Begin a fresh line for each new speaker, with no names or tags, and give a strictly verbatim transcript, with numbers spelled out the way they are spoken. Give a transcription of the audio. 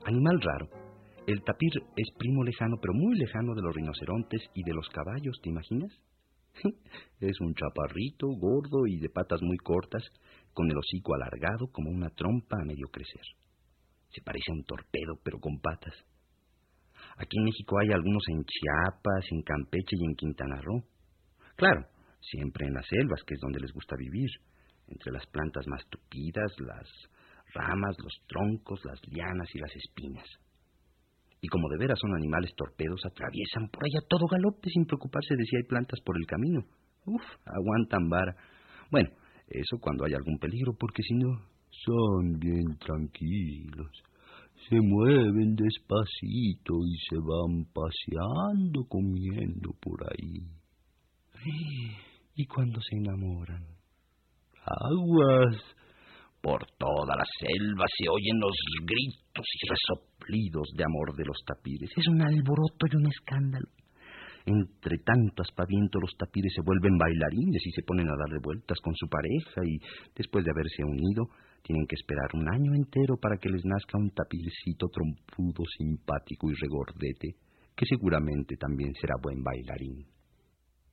Animal raro. El tapir es primo lejano, pero muy lejano de los rinocerontes y de los caballos, ¿te imaginas? Es un chaparrito, gordo y de patas muy cortas, con el hocico alargado como una trompa a medio crecer. Se parece a un torpedo, pero con patas. Aquí en México hay algunos en Chiapas, en Campeche y en Quintana Roo. Claro, siempre en las selvas, que es donde les gusta vivir, entre las plantas más tupidas, las ramas, los troncos, las lianas y las espinas. Y como de veras son animales torpedos, atraviesan por allá todo galope sin preocuparse de si hay plantas por el camino. Uf, aguantan vara. Bueno, eso cuando hay algún peligro, porque si no, son bien tranquilos. Se mueven despacito y se van paseando, comiendo por ahí. ¿Y cuando se enamoran? Aguas. Por toda la selva se oyen los gritos y resoplidos de amor de los tapires. Es un alboroto y un escándalo. Entre tanto aspaviento, los tapires se vuelven bailarines y se ponen a darle vueltas con su pareja, y después de haberse unido, tienen que esperar un año entero para que les nazca un tapircito trompudo, simpático y regordete, que seguramente también será buen bailarín.